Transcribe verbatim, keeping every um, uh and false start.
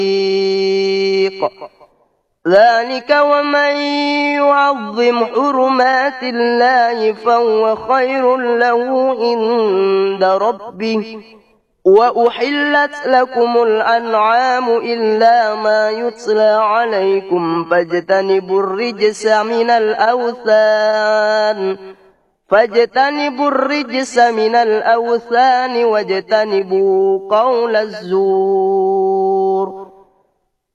ذلك ومن يعظم حرمات الله فهو خير له عند ربه وأحلت لكم الأنعام إلا ما يتلى عليكم فاجتنبوا الرجس من الأوثان فاجتنبوا الرجس من الأوثان واجتنبوا قول الزور